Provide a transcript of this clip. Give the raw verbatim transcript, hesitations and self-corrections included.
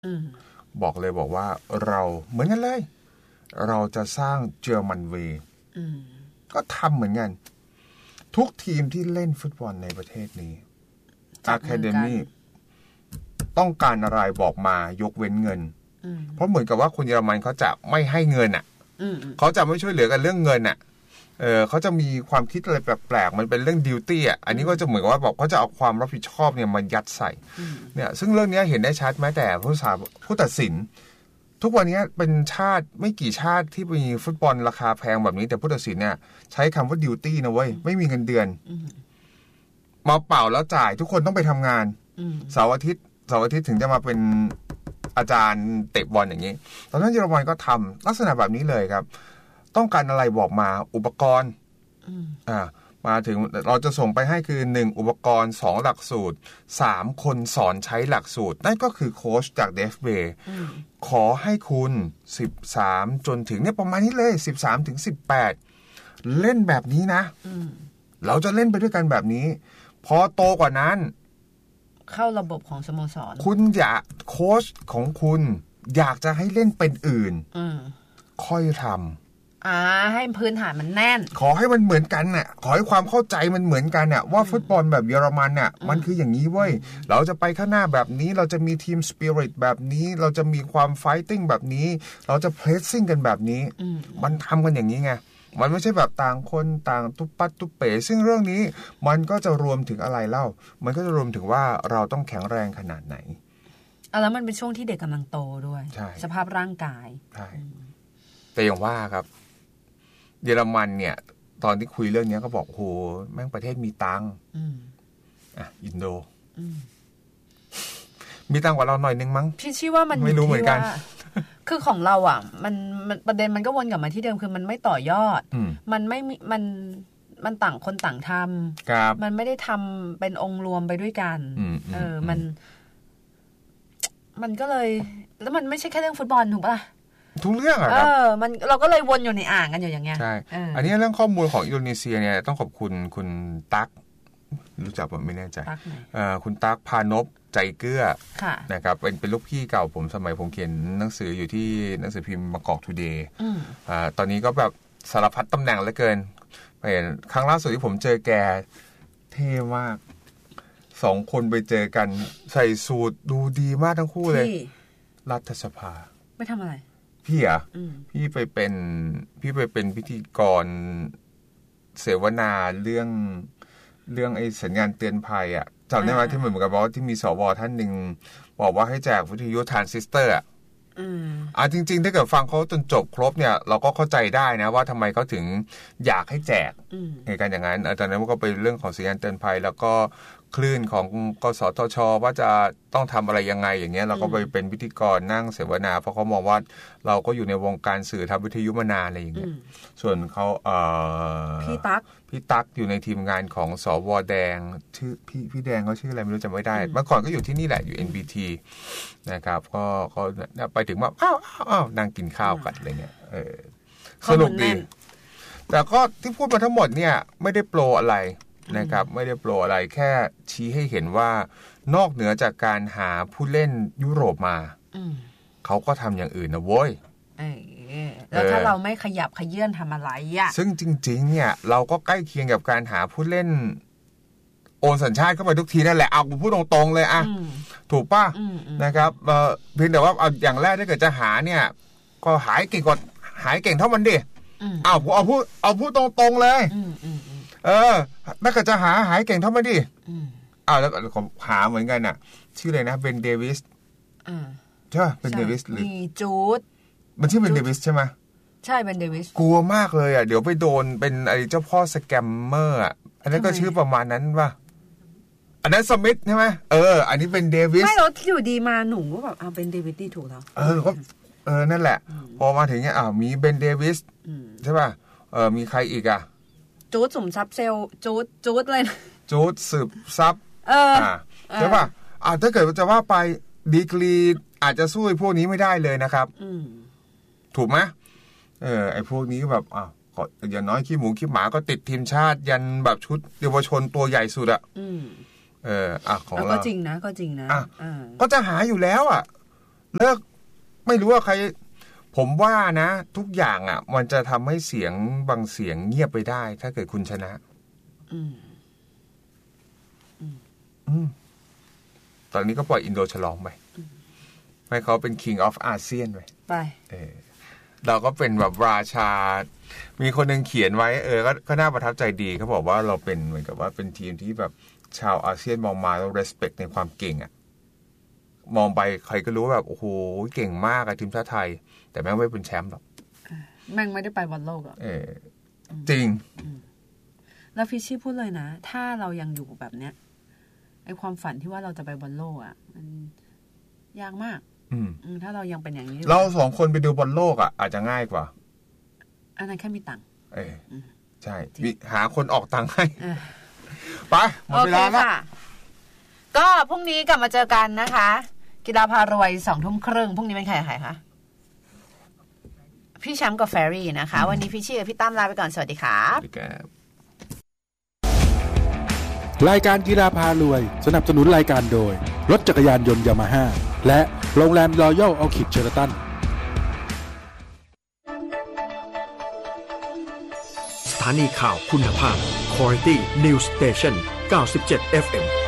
บอกเลยบอกว่าเราเหมือนกันเลยเราจะสร้างเจอร์มันเวย์ก็ทำเหมือนกันทุกทีมที่เล่นฟุตบอลในประเทศนี้ Academy ต้องการอะไรบอกมายกเว้นเงินเพราะเหมือนกับว่าคนเยอรมันเขาจะไม่ให้เงินอ่ะเขาจะไม่ช่วยเหลือกันเรื่องเงินอ่ะเออเขาจะมีความคิดอะไรแปลกๆมันเป็นเรื่องดิวตี้อ่ะอันนี้ก็จะเหมือนกับว่าบอกเขาจะเอาความรับผิดชอบเนี่ยมันยัดใส่เนี่ยซึ่งเรื่องนี้เห็นได้ชัดแม้แต่ผู้สาผู้ตัดสินทุกวันนี้เป็นชาติไม่กี่ชาติที่มีฟุตบอลราคาแพงแบบนี้แต่ผู้ตัดสินเนี่ยใช้คำว่าดิวตี้นะเว้ยไม่มีเงินเดือนมาเป่าแล้วจ่ายทุกคนต้องไปทำงานเสาร์อาทิตย์เสาร์อาทิตย์ถึงจะมาเป็นอาจารย์เตะบอลอย่างนี้ตอนนั้นเยอรมันก็ทำลักษณะแบบนี้เลยครับต้องการอะไรบอกมาอุปกรณ์อ่ามาถึงเราจะส่งไปให้คือหนึ่งอุปกรณ์สองหลักสูตรสามคนสอนใช้หลักสูตรนั่นก็คือโค้ชจาก เด เอฟ เอ ขอให้คุณสิบสามจนถึงเนี่ยประมาณนี้เลยสิบสามถึงสิบแปดเล่นแบบนี้นะเราจะเล่นไปด้วยกันแบบนี้พอโตกว่านั้นเข้าระบบของสโมสรคุณอยากโค้ชของคุณอยากจะให้เล่นเป็นอื่นค่อยทำอ่าให้พื้นฐานมันแน่นขอให้มันเหมือนกันน่ะขอให้ความเข้าใจมันเหมือนกันน่ะว่าฟุตบอลแบบเยอรมันน่ะมันคืออย่างนี้เว้ยเราจะไปข้างหน้าแบบนี้เราจะมีทีมสปิริตแบบนี้เราจะมีความไฟติ้งแบบนี้เราจะเพรสซิ่งกันแบบนี้มันทำกันอย่างนี้ไงมันไม่ใช่แบบต่างคนต่างตุ๊บปัดตุ๊บเป๋ซึ่งเรื่องนี้มันก็จะรวมถึงอะไรเล่ามันก็จะรวมถึงว่าเราต้องแข็งแรงขนาดไหนอ่ะแล้วมันเป็นช่วงที่เด็กกำลังโตด้วยสภาพร่างกายใช่แต่อย่างว่าครับเยอรมันเนี่ยตอนที่คุยเรื่องนี้ก็บอกโหแม่งประเทศมีตังค์อ่ะอินโดมีตังค์กว่าเราหน่อยนึงมั้งพี่ชี้ว่ามันไม่รู้เหมือนกันคือของเราอ่ะมันมันประเด็นมันก็วนกลับมาที่เดิมคือมันไม่ต่อยอดมันไม่มีมันมันต่างคนต่างทำมันไม่ได้ทำเป็นองค์รวมไปด้วยกันเออมันมันก็เลยแล้วมันไม่ใช่แค่เรื่องฟุตบอลถูกป่ะทุกเรื่องอะครับเออมันเราก็เลยวนอยู่ในอ่างกันอยู่อย่างเงี้ยใช่อันนี้เรื่องข้อมูลของอินโดนีเซียเนี่ยต้องขอบคุณคุณตั๊กรู้จักผมไม่แน่ใจคุณตั๊กพานพใจเกื้อนะครับเป็นเป็นลูกพี่เก่าผมสมัยผมเขียนหนังสืออยู่ที่หนังสือพิมพ์บางกอกทูเดย์ตอนนี้ก็แบบสารพัดตำแหน่งเหลือเกินเห็นครั้งล่าสุดที่ผมเจอแกเท่มากสองคนไปเจอกันใส่สูทดูดีมากทั้งคู่เลยรัฐสภาไม่ทำอะไรพี่อ่ะพี่ไปเป็นพี่ไปเป็นพิธีกรเสวนาเรื่องเรื่องไอ้สัญญาณเตือนภัยอ่ะจำได้ไหมที่เหมือนกับว่าที่มีสวท่านหนึ่งบอกว่าให้แจกวิทยุทรานซิสเตอร์อ่ะอ่าจริงๆถ้าเกิดฟังเขาจนจบครบเนี่ยเราก็เข้าใจได้นะว่าทำไมเขาถึงอยากให้แจกในการอย่างนั้นอาจารย์นั้นก็เป็นเรื่องของสัญญาณเตือนภัยแล้วก็คลื่นของกสทช.ว่าจะต้องทำอะไรยังไงอย่างเงี้ยเราก็ไปเป็นพิธีกรนั่งเสวนาเพราะเขามองว่าเราก็อยู่ในวงการสื่อทำวิทยุมานานอะไรอย่างเงี้ยส่วนเขาเอ่อพี่ตั๊กพี่ตั๊กอยู่ในทีมงานของสวแดงชื่อพี่พี่แดงเขาชื่ออะไรไม่รู้จำไม่ได้เมื่อก่อนก็อยู่ที่นี่แหละอยู่ เอ็น บี ที นะครับก็ก็ไปถึงว่าอ้าวอ้าวนั่งกินข้าวกันอะไรเงี้ยเออสนุกดีแต่ก็ที่พูดมาทั้งหมดเนี่ยไม่ได้โปรอะไรนะครับไม่ได้โปรอะไรแค่ชี้ให้เห็นว่านอกเหนือจากการหาผู้เล่นยุโรปมาเขาก็ทำอย่างอื่นนะโว้ยแล้วถ้าเราไม่ขยับขยื่นทำอะไรอ่ะซึ่งจริงๆเนี่ยเราก็ใกล้เคียงกับการหาผู้เล่นโอนสัญชาติเข้าไปทุกทีนั่นแหละเอาพูดตรงๆเลยอ่ะถูกป่ะนะครับเพียงแต่ว่าเอาอย่างแรกถ้าเกิดจะหาเนี่ยก็หายเก่งกว่าหายเก่งเท่ามันดิเอาเอาพูดเอาพูดตรงๆเลยเออถ้าเกิดจะหาหายเก่งเท่ามันดิอ้าวแล้วผมหาเหมือนกันน่ะชื่ออะไรนะเบนเดวิสใช่ป่ะเบนเดวิสหรือจูดมันชื่อเบนเดวิสใช่ไหมใช่เบนเดวิสกลัวมากเลยอ่ะเดี๋ยวไปโดนเป็นไอ้เจ้าพ่อสแกมเมอร์อ่ะอันนั้นก็ชื่อประมาณนั้นป่ะอันนั้นสมิธใช่ไหมเอออันนี้เป็นเดวิสไม่รถอยู่ดีมาหนูก็แบบเอาเป็นเดวิสที่ถูกแล้วเออก็เออนั่นแหละพอมาถึงเนี้ยอ้าวมีเบนเดวิสใช่ป่ะเออมีใครอีกอ่ะจูดสุ่มทรัพย์เซลจูดจูดเลยจูดสืบทรัพย์เออใช่ป่ะอ่าถ้าเกิดจะว่าไปดีกรีอาจจะสู้พวกนี้ไม่ได้เลยนะครับถูกไหมเออไอพวกนี้แบบอ้าวอย่างน้อยขี้หมูขี้หมาก็ติดทีมชาติยันแบบชุดเยาวชนตัวใหญ่สุดอะเอออ่ะของเราก็จริงนะก็จริงนะอ่ะก็จะหาอยู่แล้วอ่ะเลิกไม่รู้ว่าใครผมว่านะทุกอย่างอ่ะมันจะทำให้เสียงบางเสียงเงียบไปได้ถ้าเกิดคุณชนะอืมอืมตอนนี้ก็ปล่อยอินโดฉลองไปให้เขาเป็น King of อาเซียนไปไปเออเราก็เป็นแบบราชามีคนหนึ่งเขียนไว้เออก็ก็น่าประทับใจดีเขาบอกว่าเราเป็นเหมือนกับว่าเป็นทีมที่แบบชาวอาเซียนมองมาแล้ว respect ในความเก่งอ่ะมองไปใครก็รู้แบบโอ้โหเก่งมากอะทีมชาติไทยแต่แม่งไม่เป็นแชมป์หรอกแม่งไม่ได้ไปบอลโลกอ่ะเออจริงแล้วฟิชชี่พูดเลยนะถ้าเรายังอยู่แบบเนี้ยไอความฝันที่ว่าเราจะไปบอลโลกอ่ะมันยากมากอืมถ้าเรายังเป็นอย่างนี้เราสองคนไปดูบอลโลกอ่ะอาจจะง่ายกว่าอันนั้นแค่มีตังค์เออใช่มีหาคนออกตังค์ให้ไปหมดเวลาแล้วก็พรุ่งนี้กลับมาเจอกันนะคะกีฬาพารวยสองทุ่มครึ่งพรุ่งนี้เป็นใครใครคะพี่แชมป์กับแฟรี่นะคะวันนี้พี่ชี่กับพี่ตั้มลาไปก่อนสวัสดีครับรายการกีฬาพารวยสนับสนุนรายการโดยรถจักรยานยนต์ยามาฮ่าและโรงแรมรอยัลออคิดเชอร์ตันสถานีข่าวคุณภาพ Quality News Station เก้าสิบเจ็ด เอฟ เอ็ม